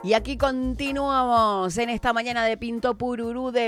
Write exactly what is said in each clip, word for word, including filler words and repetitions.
Y aquí continuamos en esta mañana de Pinto Pururú de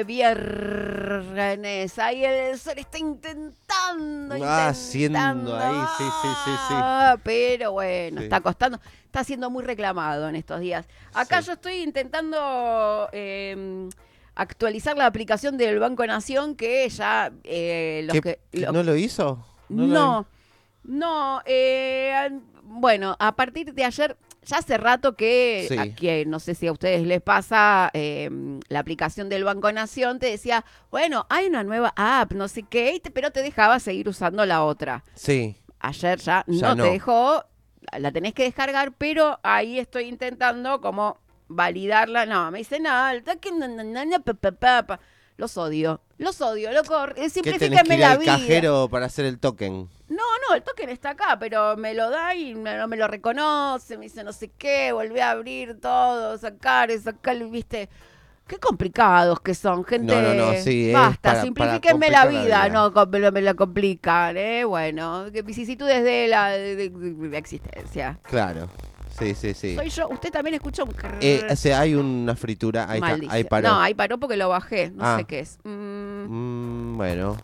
viernes. Ahí el sol está intentando, Ah, intentando. haciendo ahí, sí, sí, sí, sí. Pero bueno, Sí. está costando. Está siendo muy reclamado en estos días. Acá Sí. yo estoy intentando eh, actualizar la aplicación del Banco Nación que ya eh, los ¿Qué- que... qué- los- ¿No lo hizo? lo- No, no, eh, bueno, a partir de ayer, ya hace rato que, Sí. a- que no sé si a ustedes les pasa, eh, la aplicación del Banco Nación te decía, bueno, hay una nueva app, no sé qué, y te- pero te dejaba seguir usando la otra. Sí. Ayer ya, Ya no, no. te dejó, la tenés que descargar, pero ahí estoy intentando como validarla. No, me dice, no, el toque, na, na, na, na, pa, pa, pa, pa". Los odio, los odio, loco, eh, ¿Qué tenés que simplifíquenme ir la al vida. cajero para hacer el token? No, no, el token está acá, pero me lo da y me- no me lo reconoce, me dice no sé qué, volví a abrir todo, sacar, sacar, viste. Qué complicados que son, gente. No, no, no, sí, es Basta, para- simplifíquenme para la complicar vida, la vida. no com- me lo, me lo complican, ¿eh? Bueno, que vicisitudes de la, de, de- de la existencia. Claro. Sí, sí, sí. Soy yo, usted también escucha un crrr. Eh, o sea, hay una fritura. Ahí está, Maldición. ahí paró. No, ahí paró porque lo bajé, no Ah. sé qué es. Mm, Mm, bueno.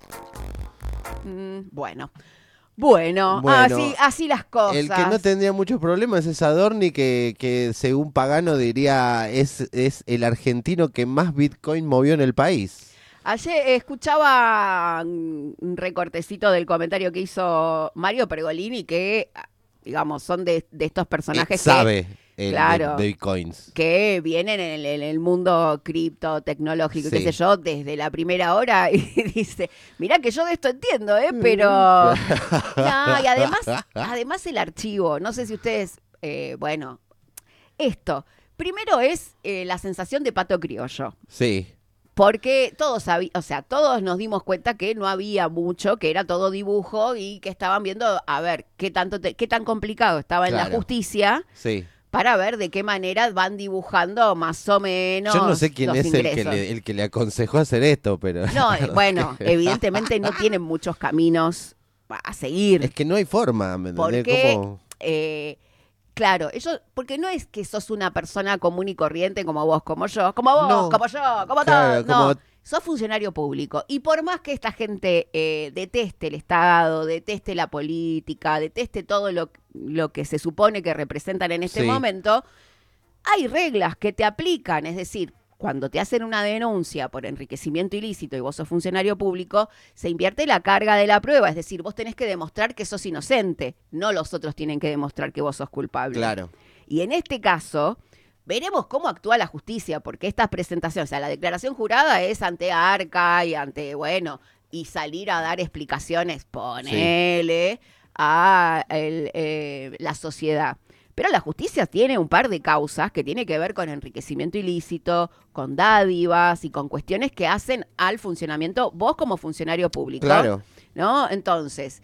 mm, bueno. Bueno, Bueno, así, así las cosas. El que no tendría muchos problemas es Adorni, que, que según Pagano diría es, es el argentino que más Bitcoin movió en el país. Ayer escuchaba un recortecito del comentario que hizo Mario Pergolini, que, digamos, son de, de estos personajes Eh, sabe el claro. de Bitcoins. que, que vienen en el, en el mundo cripto, tecnológico, Sí. qué sé yo, desde la primera hora, y dice, mirá que yo de esto entiendo, ¿eh? Pero... No, y además, además el archivo, no sé si ustedes, eh, bueno, esto, primero es eh, la sensación de pato criollo. Sí. Porque todos sabi- o sea, todos nos dimos cuenta que no había mucho, que era todo dibujo y que estaban viendo a ver qué tanto te- qué tan complicado estaba en la Claro. justicia Sí. para ver de qué manera van dibujando más o menos. Yo no sé quién los es el que, ingresos. le, el que le aconsejó hacer esto, pero... No, eh, bueno, evidentemente no tienen muchos caminos a seguir. Es que no hay forma, ¿me entendés? Porque, ¿Cómo? eh, claro, ellos, porque no es que sos una persona común y corriente como vos, como yo, como vos, No. como yo, como Claro, todos. No, como- sos funcionario público. Y por más que esta gente eh, deteste el Estado, deteste la política, deteste todo lo, lo que se supone que representan en este Sí. momento, hay reglas que te aplican. Es decir, cuando te hacen una denuncia por enriquecimiento ilícito y vos sos funcionario público, se invierte la carga de la prueba. Es decir, vos tenés que demostrar que sos inocente, no los otros tienen que demostrar que vos sos culpable. Claro. Y en este caso, veremos cómo actúa la justicia, porque estas presentaciones, o sea, la declaración jurada es ante Arca y ante, bueno, y salir a dar explicaciones, ponele, a el, eh, la sociedad. Pero la justicia tiene un par de causas que tiene que ver con enriquecimiento ilícito, con dádivas y con cuestiones que hacen al funcionamiento, vos como funcionario público. Claro. ¿No? Entonces,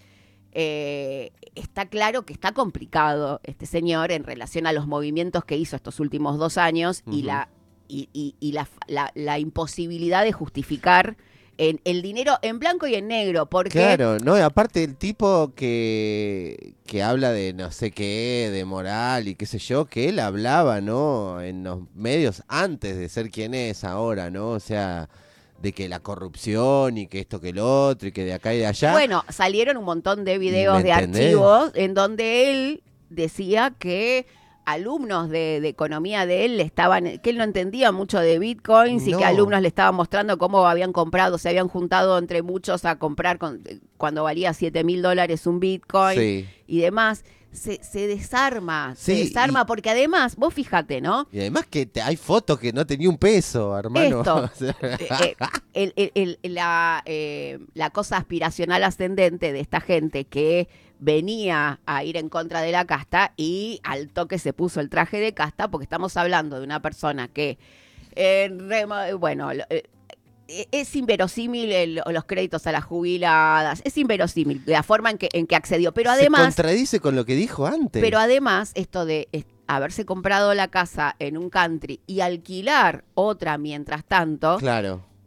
eh, está claro que está complicado este señor en relación a los movimientos que hizo estos últimos dos años y Ujú. la y, y- y la, la- la imposibilidad de justificar en, el dinero en blanco y en negro, porque Claro, no, y aparte el tipo que, que habla de no sé qué, de moral y qué sé yo, que él hablaba, ¿no? En los medios antes de ser quien es ahora, ¿no? O sea, de que la corrupción y que esto que el otro y que de acá y de allá. bueno, salieron un montón de videos ¿Me de entendés? archivos en donde él decía que alumnos de, de economía de él le estaban, que él no entendía mucho de bitcoins y No. que alumnos le estaban mostrando cómo habían comprado, se habían juntado entre muchos a comprar con- cuando valía siete mil dólares un bitcoin Sí. y demás. Se, se desarma, se Sí, desarma y- porque además, vos fíjate, ¿no? Y además que te- hay fotos que no tenía un peso, hermano. Esto, O sea, eh, eh, el- el- el- la, eh, la cosa aspiracional ascendente de esta gente que venía a ir en contra de la casta y al toque se puso el traje de casta porque estamos hablando de una persona que, eh, remo- bueno, lo- eh, es inverosímil el- los créditos a las jubiladas, es inverosímil la forma en que, en que accedió, pero se además... contradice con lo que dijo antes. Pero además, esto de es- haberse comprado la casa en un country y alquilar otra mientras tanto, Claro.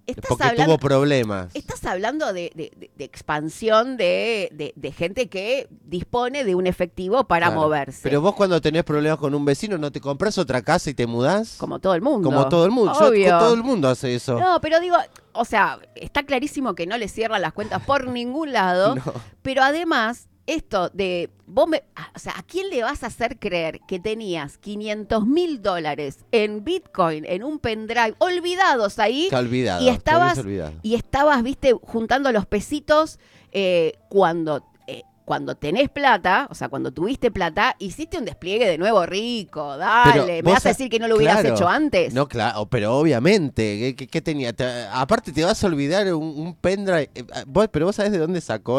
estás porque hablando, tuvo problemas. estás hablando de, de- de- de expansión de, de- de gente que dispone de un efectivo para Claro. moverse. Pero vos cuando tenés problemas con un vecino, ¿no te compras otra casa y te mudás? Como todo el mundo. Como todo el mundo. Yo- Obvio. todo el mundo hace eso. No, pero digo, o sea, está clarísimo que no le cierran las cuentas por ningún lado, No. pero además, esto de, vos me, o sea, ¿a quién le vas a hacer creer que tenías quinientos mil dólares en Bitcoin, en un pendrive, olvidados ahí? Está olvidado. Y estabas, te habías olvidado. y estabas, viste, juntando los pesitos eh, cuando... eh, cuando tenés plata, o sea, cuando tuviste plata, hiciste un despliegue de nuevo rico, dale. Pero ¿Me vos vas a sa- decir que no lo hubieras claro. hecho antes? No, claro, pero obviamente, ¿qué, qué- qué tenía? Te- aparte te vas a olvidar un, un pendrive, eh, vos- pero vos sabés de dónde sacó